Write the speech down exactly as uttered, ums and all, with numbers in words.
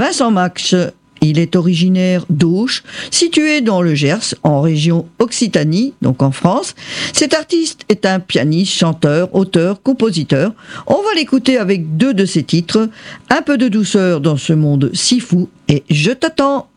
Vincent Max. Il est originaire d'Auch, situé dans le Gers, en région Occitanie, donc en France. Cet artiste est un pianiste, chanteur, auteur, compositeur. On va l'écouter avec deux de ses titres, Un peu de douceur dans ce monde si fou et Je t'attends.